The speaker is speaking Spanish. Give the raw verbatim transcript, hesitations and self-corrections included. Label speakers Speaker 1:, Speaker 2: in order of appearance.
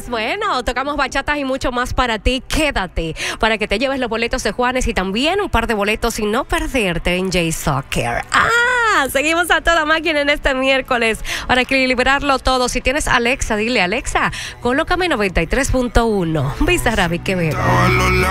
Speaker 1: Pues bueno, tocamos bachatas y mucho más para ti. Quédate para que te lleves los boletos de Juanes y también un par de boletos y no perderte en J-Soccer. Ah, seguimos a toda máquina en este miércoles para equilibrarlo todo. Si tienes Alexa, dile Alexa, colócame noventa y tres punto uno. Bizarrap y Quevedo.